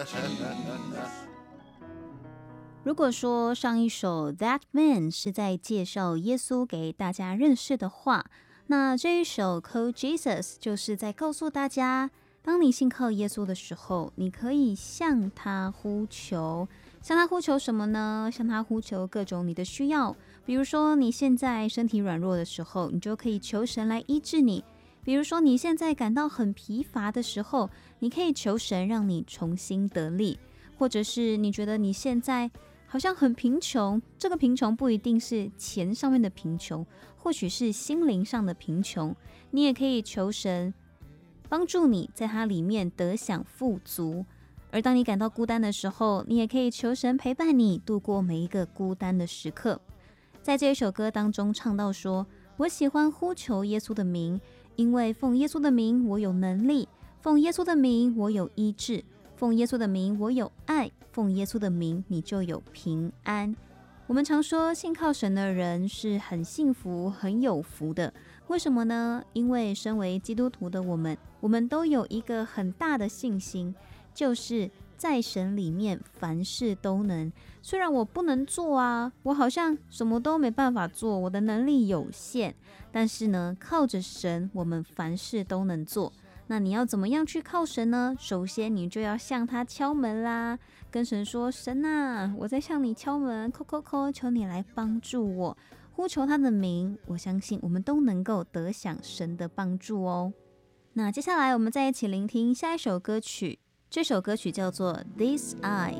如果说上一首 That Man 是在介绍耶稣给大家认识的话，那这一首 Call Jesus 就是在告诉大家，当你信靠耶稣的时候，你可以向他呼求。向他呼求什么呢？向他呼求各种你的需要。比如说你现在身体软弱的时候，你就可以求神来医治你。比如说你现在感到很疲乏的时候，你可以求神让你重新得力。或者是你觉得你现在好像很贫穷，这个贫穷不一定是钱上面的贫穷，或许是心灵上的贫穷，你也可以求神帮助你在它里面得享富足。而当你感到孤单的时候，你也可以求神陪伴你度过每一个孤单的时刻。在这一首歌当中唱到说，我喜欢呼求耶稣的名，因为奉耶稣的名我有能力，奉耶稣的名我有医治，奉耶稣的名我有爱，奉耶稣的名你就有平安。我们常说信靠神的人是很幸福很有福的，为什么呢？因为身为基督徒的我们都有一个很大的信心，就是在神里面凡事都能。虽然我不能做啊，我好像什么都没办法做，我的能力有限，但是呢，靠着神我们凡事都能做。那你要怎么样去靠神呢？首先你就要向他敲门啦，跟神说，神啊，我在向你敲门，叩叩叩，求你来帮助我，呼求他的名。我相信我们都能够得享神的帮助哦。那接下来我们再一起聆听下一首歌曲，这首歌曲叫做 This Eye。